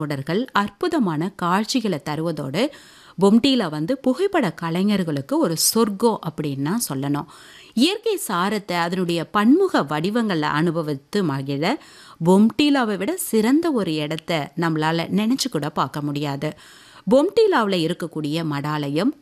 தொடர்கள் அற்புதமான காட்சிகளை தருவதோடு பொம்டிலா புகைப்பட கலைஞர்களுக்கு ஒரு சொர்க்கம் அப்படின்னு சொல்லணும். இயற்கை சாரத்தை அதனுடைய பன்முக வடிவங்களை அனுபவித்து மகிழ பொம்டிலாவை விட சிறந்த ஒரு இடத்த நம்மளால நினைச்சு கூட பார்க்க முடியாது. பொம்டிலாவில் இருக்கக்கூடிய மடாலயம்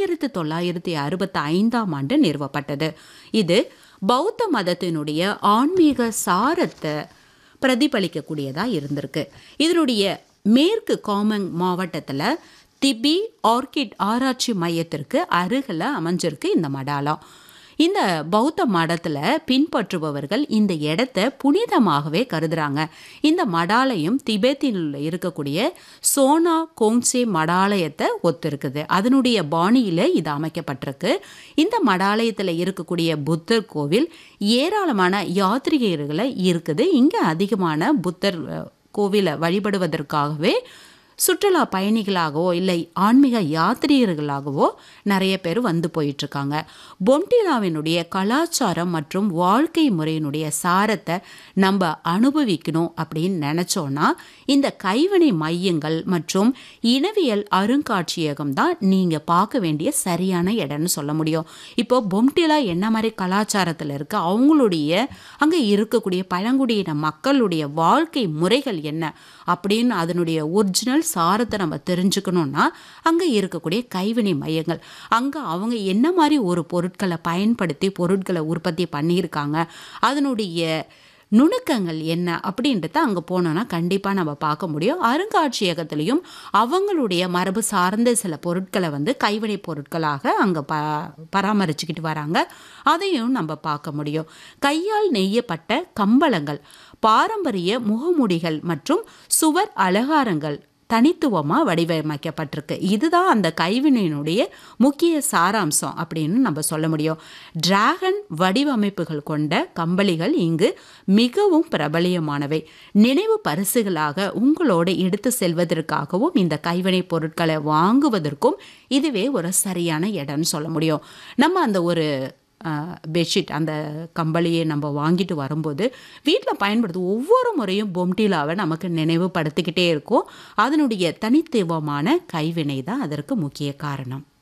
1965 நிறுவப்பட்டது. இது பௌத்த மதத்தினுடைய ஆன்மீக சாரத்தை பிரதிபலிக்கக்கூடியதா இருந்திருக்கு. இதனுடைய மேற்கு காமெங் மாவட்டத்தில் திபி ஆர்கிட் ஆராய்ச்சி மையத்திற்கு அருகில் அமைஞ்சிருக்கு இந்த மடாலம். இந்த பௌத்த மடத்தில் பின்பற்றுபவர்கள் இந்த இடத்த புனிதமாகவே கருதுறாங்க. இந்த மடாலயம் திபெத்தில் இருக்கக்கூடிய சோனா கோங்சே மடாலயத்தை ஒத்திருக்குது. அதனுடைய பாணியில் இது அமைக்கப்பட்டிருக்கு. இந்த மடாலயத்தில் இருக்கக்கூடிய புத்தர் கோவில் ஏராளமான யாத்ரீகர்களை இருக்குது. இங்கே அதிகமான புத்தர் கோவிலை வழிபடுவதற்காகவே சுற்றுலா பயணிகளாகவோ இல்லை ஆன்மீக யாத்திரிகர்களாகவோ நிறைய பேர் போயிட்டுருக்காங்க. பொம்டிலாவினுடைய கலாச்சாரம் மற்றும் வாழ்க்கை முறையினுடைய சாரத்தை நம்ம அனுபவிக்கணும் அப்படின்னு நினச்சோன்னா இந்த கைவினை மையங்கள் மற்றும் இனவியல் அருங்காட்சியகம் தான் நீங்கள் பார்க்க வேண்டிய சரியான இடம்னு சொல்ல முடியும். இப்போ பொம்டிலா என்ன மாதிரி கலாச்சாரத்தில் இருக்குது, அவங்களுடைய அங்கே இருக்கக்கூடிய பழங்குடியின மக்களுடைய வாழ்க்கை முறைகள் என்ன அப்படின்னு அதனுடைய ஒரிஜினல் சாரத்தை நம்ம தெரிஞ்சுக்கணும்னா அங்கே இருக்கக்கூடிய கைவினை மையங்கள், அங்கே அவங்க என்ன மாதிரி ஒரு பொருட்களை பயன்படுத்தி பொருட்களை உற்பத்தி பண்ணியிருக்காங்க, அதனுடைய நுணுக்கங்கள் என்ன அப்படின்றத அங்கே போனோன்னா கண்டிப்பாக நம்ம பார்க்க முடியும். அருங்காட்சியகத்திலையும் அவங்களுடைய மரபு சார்ந்த சில பொருட்களை கைவினை பொருட்களாக அங்கே பராமரிச்சுக்கிட்டு வராங்க. அதையும் நம்ம பார்க்க முடியும். கையால் நெய்யப்பட்ட கம்பளங்கள், பாரம்பரிய முகமூடிகள் மற்றும் சுவர் அலங்காரங்கள் தனித்துவமாக வடிவமைக்கப்பட்டிருக்கு. இதுதான் அந்த கைவினையினுடைய முக்கிய சாராம்சம் அப்படின்னு நம்ம சொல்ல முடியும். டிராகன் வடிவமைப்புகள் கொண்ட கம்பளிகள் இங்கு மிகவும் பிரபலியமானவை. நினைவு பரிசுகளாக உங்களோட எடுத்து செல்வதற்காகவும் இந்த கைவினை பொருட்களை வாங்குவதற்கும் இதுவே ஒரு சரியான இடம்னு சொல்ல முடியும். நம்ம அந்த ஒரு பெட்ஷீட் அந்த கம்பளியை நம்ம வாங்கிட்டு வரும்போது வீட்டில் பயன்படுத்தும் ஒவ்வொரு முறையும் பொம்டிலாவை நமக்கு நினைவுபடுத்திக்கிட்டே இருக்கும். அதனுடைய தனித்துவமான கைவினை தான் அதற்கு முக்கிய காரணம்.